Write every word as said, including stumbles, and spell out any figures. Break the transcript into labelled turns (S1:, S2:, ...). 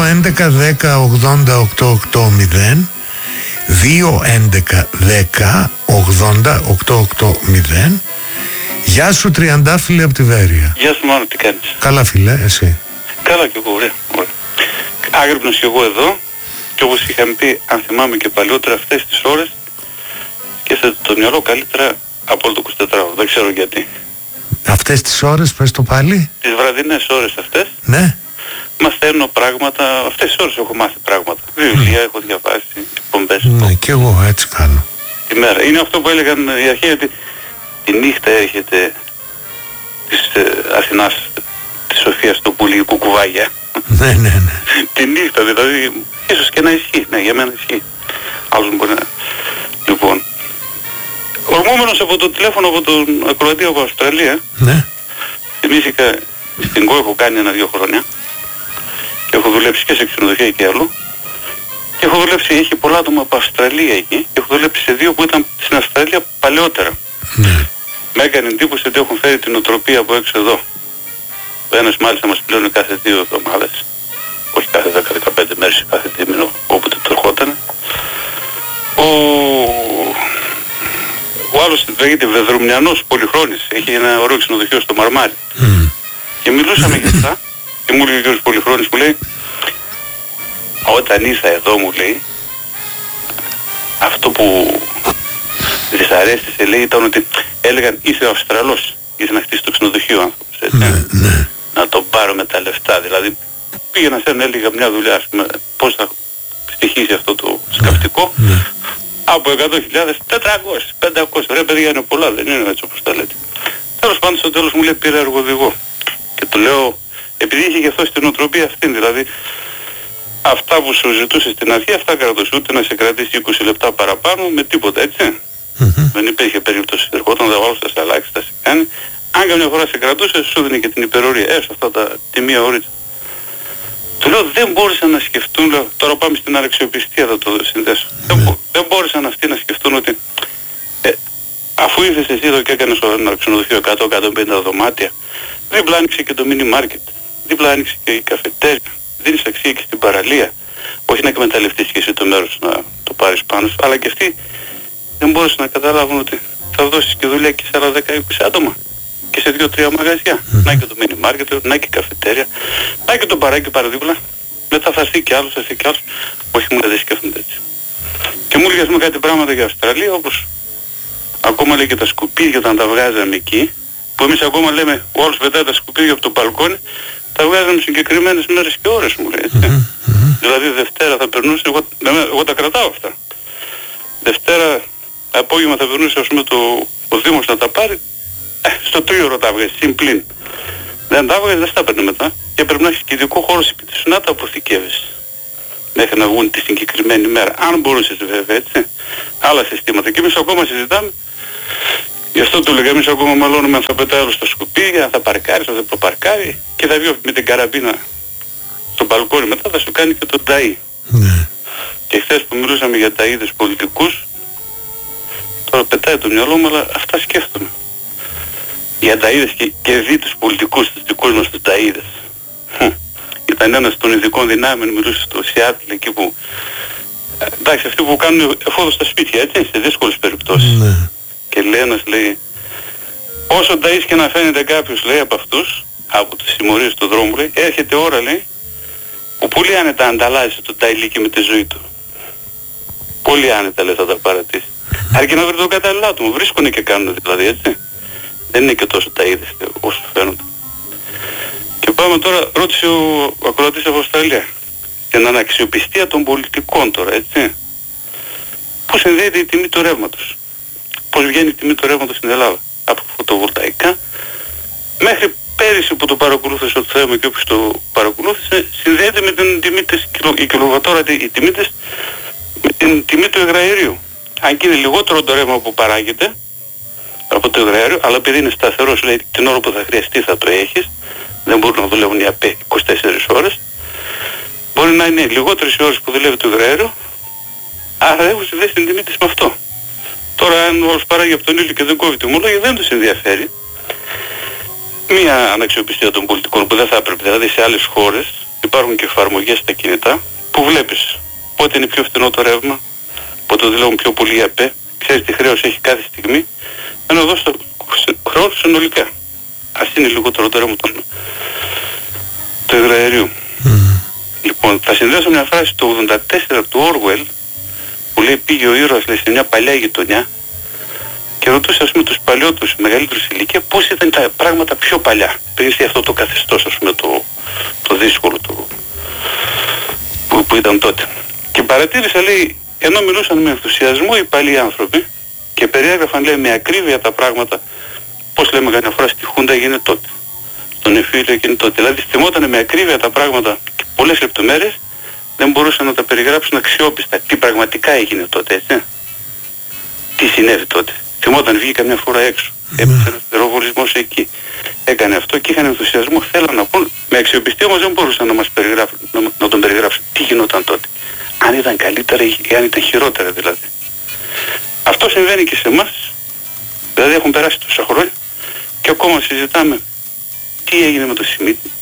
S1: έντεκα δέκα ογδόντα οκτώ οκτώ μηδέν, δύο έντεκα δέκα ογδόντα οκτώ οκτώ μηδέν. Γεια σου Τριαντάφυλλε από τη Βέρεια.
S2: Γεια σου Μάνο, τι κάνεις?
S1: Καλά φίλε, εσύ?
S2: Καλά και εγώ, ωραία, ωραία. Άγρυπνος και εγώ εδώ, και όπως είχαμε πει, αν θυμάμαι και παλιότερα, αυτές τις ώρες σκέφτεται το μυαλό καλύτερα από όλο το εικοσιτετράωρο, δεν ξέρω γιατί. Αυτές
S1: τις ώρες, πες το πάλι.
S2: Τις βραδινές ώρες αυτές.
S1: Ναι.
S2: Μαθαίνω πράγματα, αυτές τις ώρες έχω μάθει πράγματα. Βιβλία, mm. έχω διαβάσει, εκπομπές.
S1: Ναι, και εγώ έτσι κάνω.
S2: Τη μέρα. Είναι αυτό που έλεγαν οι αρχαίοι, ότι τη νύχτα έρχεται της ε, Αθηνάς, της Σοφίας του πουλί κουκουβάγια.
S1: Ναι, ναι, ναι.
S2: Τη νύχτα δηλαδή, ίσως και να ισχύει. Ναι, για μένα ισχύει. Άλλος μπορεί να... Λοιπόν, ορμόμενος από το τηλέφωνο από τον ακροατή από Αυστραλία,
S1: ναι.
S2: θυμήθηκα, στην ΚΟ έχω κάνει ένα-δύο χρόνια και έχω δουλέψει και σε ξενοδοχεία και αλλού, και έχω δουλέψει, έχει πολλά άτομα από Αυστραλία εκεί, και έχω δουλέψει σε δύο που ήταν στην Αυστραλία παλαιότερα.
S1: Ναι.
S2: Με έκανε εντύπωση ότι έχουν φέρει την οτροπία από έξω εδώ. Ο ένας μάλιστα μας πληρώνει κάθε δύο εβδομάδες, όχι κάθε δέκα δεκαπέντε μέρες, κάθε δίμηνο, όποτε του ερχόταν. Ο, ο άλλος λέγεται Βεδρομιανός Πολυχρόνης, έχει ένα ωραίο ξενοδοχείο στο Μαρμάρι. Mm. Και μιλούσαμε για αυτά, και μου λέει ο κύριος Πολυχρόνης, μου λέει, όταν ήρθα εδώ, μου λέει, αυτό που δυσαρέστησε, λέει, ήταν ότι έλεγαν είσαι ο Αυστραλός, ήρθε να χτίσει το ξενοδοχείο άνθρωπος, έτσι.
S1: Ναι, ναι.
S2: Να τον πάρω με τα λεφτά, δηλαδή πήγαινα σε ένα, έλεγα μια δουλειά, ας πούμε, πώς θα στοιχήσει αυτό το σκαφτικό,
S1: ναι, ναι.
S2: Από εκατό χιλιάδες, τετρακόσιες, πεντακόσιες, ρε παιδιά είναι πολλά, δεν είναι έτσι όπως τα λέτε. Τέλος πάντων στο τέλος μου λέει πήρα εργοδηγό, και του λέω, επειδή είχε και αυτό στην οτροπία αυτή, δηλαδή αυτά που σου ζητούσε στην αρχή, αυτά κρατούσε, ούτε να σε κρατήσει είκοσι λεπτά παραπάνω με τίποτα, έτσι. Mm-hmm. Δεν υπήρχε περίπτωση, ερχόταν τα βάλω, θα σε αλλάξει, θα σε κάνει. Αν καμιά φορά σε κρατούσε, σου δίνει και την υπερορία, έστω αυτά τα, τη μία ώριτσα. Του λέω δεν μπόρεσαν να σκεφτούν, λέω, τώρα πάμε στην αναξιοπιστία, θα το συνδέσω. Mm-hmm. Δεν, δεν μπόρεσαν αυτοί να σκεφτούν ότι ε, αφού ήρθες εσύ εδώ και έκανες ένα ξενοδοχείο εκατό με εκατόν πενήντα δωμάτια, δίπλα άνοιξε και το μίνι μάρκετ, δίπλα άνοιξε και η καφετέρια, δίνεις αξία και στην παραλία. Όχι να εκμεταλλευτείς και εσύ το μέρος να το πάρεις πάνω σου, αλλά και αυτοί δεν μπόρεσαν να καταλάβουν ότι θα δώσεις και δουλειά και σε άλλα δέκα είκοσι άτομα και σε δύο τρία μαγαζιά. Mm-hmm. Να και το μίνι μάρκετ, να και η καφετέρια, να και το μπαράκι παραδίπλα. Μετά θα έρθει και άλλος, θα έρθει και άλλος. Όχι, μου δεν σκέφτονται έτσι. Και μου έλεγε κάτι πράγματα για Αυστραλία, όπως ακόμα λέει και τα σκουπίδια όταν τα βγάζαμε εκεί, που εμείς ακόμα λέμε ο άλλος πετάει τα σκουπίδια από το μπαλκόνι, τα βγάζαμε συγκεκριμένες μέρες και ώρες, μου λέει, έτσι. Mm-hmm. Δηλαδή Δευτέρα θα περνούσε, εγώ, εγώ τα κρατάω αυτά. Δευτέρα απόγευμα θα περνούσε, ας πούμε, το, ο Δήμος να τα πάρει, ε, στο τρίωρο τα βγάζει, συμπλήν. Δεν τα βγάζει, δεν στα παίρνει μετά. Και πρέπει να έχεις και ειδικό χώρο σπίτι σου να τα αποθηκεύεις μέχρι να βγουν τη συγκεκριμένη μέρα. Αν μπορούσες βέβαια, έτσι. Άλλα συστήματα. Και εμείς ακόμα συζητάμε. Γι' αυτό το λέγαμε, εμείς ακόμα μαλώνουμε αν θα πετάει άλλο στα σκουπίδια, αν θα παρκάρει, αν θα προπαρκάρει, και θα βγει με την καραμπίνα στο μπαλκόνι μετά, θα σου κάνει και τον ταΐ.
S1: Ναι.
S2: Και χθες που μιλούσαμε για ταΐδες πολιτικούς, τώρα πετάει το μυαλό μου, αλλά αυτά σκέφτομαι. Για ταΐδες και, και δει τους πολιτικούς, τους δικούς μας τους ταΐδες. Ήταν ένας των ειδικών δυνάμεων, μιλούσε στο Σιάτλ, εκεί που, εντάξει, αυτοί που κάνουν εφόδο στα σπίτια, έτσι, σε δύσκολες περιπτώσεις.
S1: Ναι.
S2: Και λέει ένας, λέει, όσο ταΐς και να φαίνεται κάποιος, λέει, από αυτούς, από τις συμμορίες του δρόμου, λέει, έρχεται ώρα, λέει, που πολύ άνετα ανταλλάσσει τον ταΐλικη με τη ζωή του. Πολύ άνετα, λέει, θα τα παρατήσει. Αρκεί να βρει τον κατάλληλο άτομο, βρίσκονται και κάνουν δηλαδή, έτσι. Δεν είναι και τόσο ταΐδες όσο φαίνονται. Και πάμε τώρα, ρώτησε ο ακροατής από Αυστραλία, την αναξιοπιστία των πολιτικών τώρα, έτσι. Πώς συνδέεται η τιμή του ρεύματος. Πώς βγαίνει η τιμή του ρεύματος στην Ελλάδα. Από φωτοβολταϊκά μέχρι πέρυσι που το παρακολούθησε το θέμα και όποιος το παρακολούθησε, συνδέεται με την τιμή της, η κιλοβατόρα, η τιμή της, με την τιμή του υγραερίου. Αν και είναι λιγότερο το ρεύμα που παράγεται από το υγραέριο, αλλά επειδή είναι σταθερός, λέει, την ώρα που θα χρειαστεί θα το έχεις, δεν μπορούν να δουλεύουν οι ΑΠΕ είκοσι τέσσερις ώρες, μπορεί να είναι λιγότερες οι ώρες που δουλεύει το υγραέριο, άρα έχουν συνδέσει την τιμή της με αυτό. Τώρα αν όλος παράγει από τον ήλιο και δεν κόβει τιμολόγια, δεν τους ενδιαφέρει. Μία αναξιοπιστία των πολιτικών που δεν θα έπρεπε, δηλαδή σε άλλες χώρες, υπάρχουν και εφαρμογές στα κινητά που βλέπεις πότε είναι πιο φθηνό το ρεύμα, πότε το δηλώνουν πιο πολύ ΑΠΕ, ξέρεις τι χρέος έχει κάθε στιγμή, ενώ εδώ στο χρόνο συνολικά. Ας είναι λιγότερο το ρεύμα του υγραερίου. Mm. Λοιπόν, θα συνδέσω μια φράση του ογδόντα τέσσερα του Orwell που λέει πήγε ο ήρωας λέει, σε μια παλιά γειτονιά και ρωτούσε ας πούμε τους παλιότερους μεγαλύτερους ηλικία πώς ήταν τα πράγματα πιο παλιά πριν έρθει αυτό το καθεστώς ας πούμε το, το δύσκολο το, που, που ήταν τότε. Και παρατήρησα λέει ενώ μιλούσαν με ενθουσιασμό οι παλιοί άνθρωποι και περιέγραφαν λέει με ακρίβεια τα πράγματα πώς λέμε καμιά φορά στη Χούντα έγινε τότε, στον Εφήλιο έγινε τότε. Δηλαδή θυμόταν με ακρίβεια τα πράγματα και πολλές λεπτομέρειες δεν μπορούσαν να τα περιγράψουν αξιόπιστα τι πραγματικά έγινε τότε, έτσι. Τι συνέβη τότε. Θυμόταν βγήκε καμιά φορά έξω. Mm. Έπαιξε ένας τεροβολισμός εκεί. Έκανε αυτό και είχαν ενθουσιασμό. Θέλαν να πούν. Με αξιοπιστία όμως δεν μπορούσαν να μας περιγράψουν, να, να τον περιγράψουν τι γινόταν τότε. Αν ήταν καλύτερα ή αν ήταν χειρότερα δηλαδή. Αυτό συμβαίνει και σε εμάς. Δηλαδή έχουν περάσει τόσα χρόνια και ακόμα συζητάμε τι έγινε με το Σιμίτη.